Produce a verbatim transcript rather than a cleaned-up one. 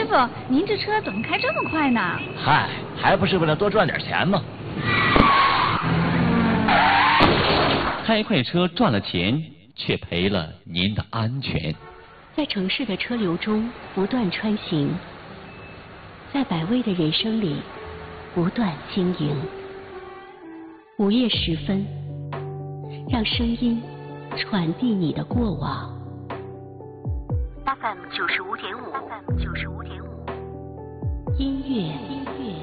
傅，您这车怎么开这么快呢？ 嗨，还不是为了多赚点钱吗？ 开快车赚了钱，却赔了您的安全。 在城市的车流中不断穿行，在百味的人生里不断经营。午夜时分，让声音传递你的过往。F M 九十五点五，F M 九十五点五，音乐。